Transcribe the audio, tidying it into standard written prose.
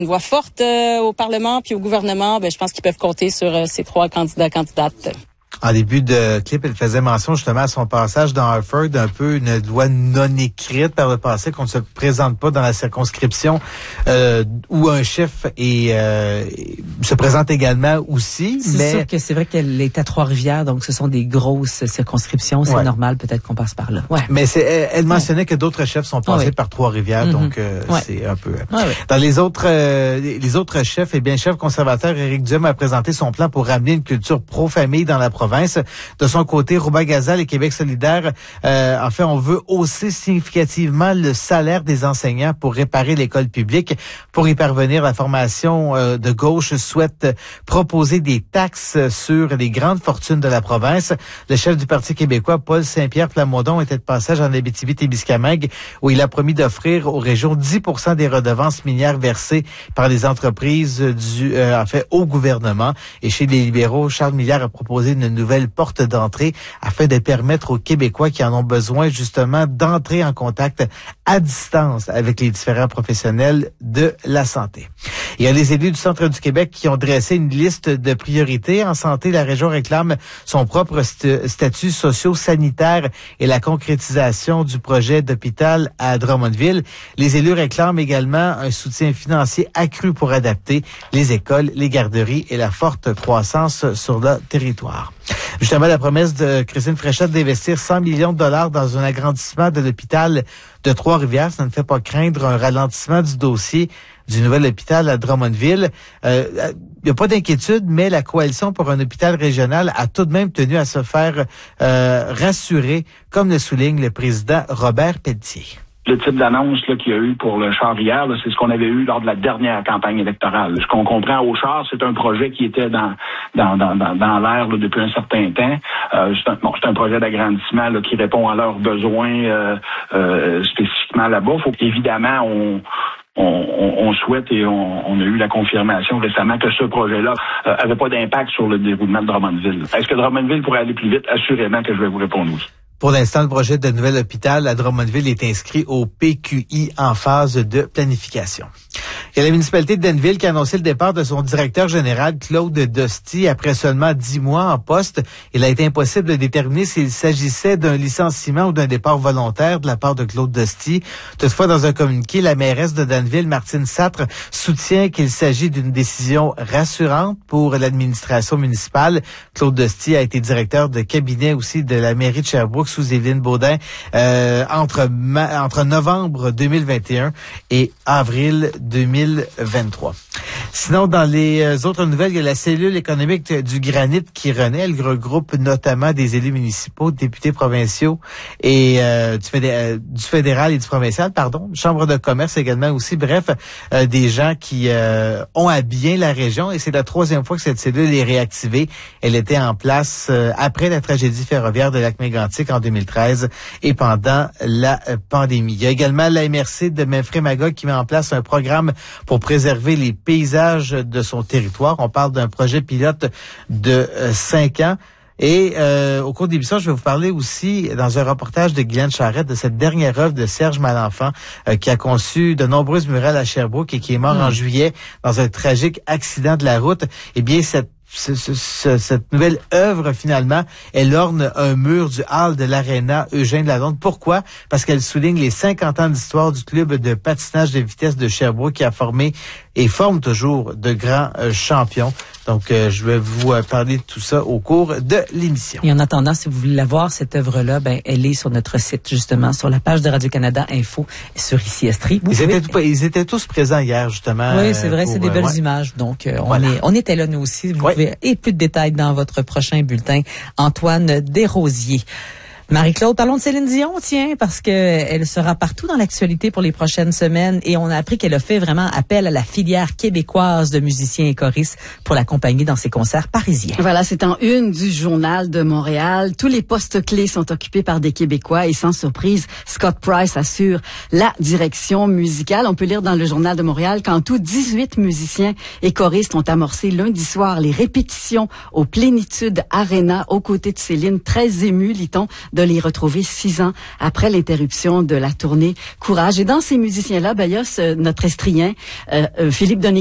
Une voix forte au Parlement puis au gouvernement, je pense qu'ils peuvent compter sur ces 3 candidates. En début de clip, elle faisait mention justement à son passage dans Hartford, un peu une loi non écrite par le passé, qu'on ne se présente pas dans la circonscription où un chef se présente également aussi. C'est sûr que c'est vrai qu'elle est à Trois-Rivières, donc ce sont des grosses circonscriptions. C'est normal peut-être qu'on passe par là. Ouais. Mais elle mentionnait que d'autres chefs sont passés par Trois-Rivières, donc c'est un peu... Dans les autres chefs, chef conservateur, Éric Duhem a présenté son plan pour ramener une culture pro-famille dans la province. De son côté, Rouba Gazal et Québec solidaire, on veut hausser significativement le salaire des enseignants pour réparer l'école publique. Pour y parvenir, la formation de gauche souhaite proposer des taxes sur les grandes fortunes de la province. Le chef du Parti québécois, Paul Saint-Pierre Plamondon, était de passage en Abitibi-Témiscamingue, où il a promis d'offrir aux régions 10% des redevances minières versées par les entreprises au gouvernement. Et chez les libéraux, Charles Milliard a proposé une nouvelle porte d'entrée afin de permettre aux Québécois qui en ont besoin justement d'entrer en contact à distance avec les différents professionnels de la santé. Il y a les élus du centre du Québec qui ont dressé une liste de priorités. En santé, la région réclame son propre statut socio-sanitaire et la concrétisation du projet d'hôpital à Drummondville. Les élus réclament également un soutien financier accru pour adapter les écoles, les garderies et la forte croissance sur le territoire. Justement, la promesse de Christine Fréchette d'investir 100 millions de dollars dans un agrandissement de l'hôpital de Trois-Rivières, ça ne fait pas craindre un ralentissement du dossier du nouvel hôpital à Drummondville. Il n'y a pas d'inquiétude, mais la Coalition pour un hôpital régional a tout de même tenu à se faire rassurer, comme le souligne le président Robert Pelletier. Le type d'annonce qu'il y a eu pour le char hier, c'est ce qu'on avait eu lors de la dernière campagne électorale. Ce qu'on comprend au char, c'est un projet qui était dans l'air depuis un certain temps. C'est un projet d'agrandissement qui répond à leurs besoins spécifiquement là-bas. Faut qu'évidemment on souhaite et on a eu la confirmation récemment que ce projet-là avait pas d'impact sur le déroulement de Drummondville. Est-ce que Drummondville pourrait aller plus vite? Assurément que je vais vous répondre oui. Pour l'instant, le projet de nouvel hôpital à Drummondville est inscrit au PQI en phase de planification. Il y a la municipalité de Denville qui a annoncé le départ de son directeur général, Claude Dosti, après seulement 10 mois en poste. Il a été impossible de déterminer s'il s'agissait d'un licenciement ou d'un départ volontaire de la part de Claude Dosti. Toutefois, dans un communiqué, la mairesse de Denville, Martine Satre, soutient qu'il s'agit d'une décision rassurante pour l'administration municipale. Claude Dosti a été directeur de cabinet aussi de la mairie de Sherbrooke sous Évelyne Baudin entre novembre 2021 et avril 2023. Sinon, dans les autres nouvelles, il y a la cellule économique du Granit qui renaît. Elle regroupe notamment des élus municipaux, députés provinciaux et du fédéral et du provincial, chambre de commerce également aussi. Bref, des gens qui ont à bien la région et c'est la 3e fois que cette cellule est réactivée. Elle était en place après la tragédie ferroviaire de Lac-Mégantic en 2013 et pendant la pandémie. Il y a également la MRC de Memphrey-Magog qui met en place un programme pour préserver les paysages de son territoire. On parle d'un projet pilote de 5 ans. Et au cours de l'émission, je vais vous parler aussi, dans un reportage de Guylaine Charette, de cette dernière œuvre de Serge Malenfant, qui a conçu de nombreuses murales à Sherbrooke et qui est mort en juillet dans un tragique accident de la route. Eh bien, cette nouvelle œuvre, finalement, elle orne un mur du hall de l'Arena Eugène Lalonde. Pourquoi? Parce qu'elle souligne les 50 ans d'histoire du club de patinage de vitesse de Sherbrooke qui a formé et forme toujours de grands champions. Donc, je vais vous parler de tout ça au cours de l'émission. Et en attendant, si vous voulez la voir, cette œuvre-là, elle est sur notre site, justement, sur la page de Radio-Canada Info, sur Ici Estrie. Ils étaient tous présents hier, justement. Oui, c'est vrai, c'est des belles images. Donc, on était là, nous aussi. Vous pouvez, et plus de détails dans votre prochain bulletin. Antoine Desrosiers. Marie-Claude, parlons de Céline Dion, tiens, parce que elle sera partout dans l'actualité pour les prochaines semaines et on a appris qu'elle a fait vraiment appel à la filière québécoise de musiciens et choristes pour l'accompagner dans ses concerts parisiens. Voilà, c'est en une du Journal de Montréal. Tous les postes clés sont occupés par des Québécois et sans surprise, Scott Price assure la direction musicale. On peut lire dans le Journal de Montréal qu'en tout, 18 musiciens et choristes ont amorcé lundi soir les répétitions au Plénitude Arena aux côtés de Céline, très émue, lit-on, de les retrouver 6 ans après l'interruption de la tournée Courage. Et dans ces musiciens-là, il y a notre estrien, Philippe Denis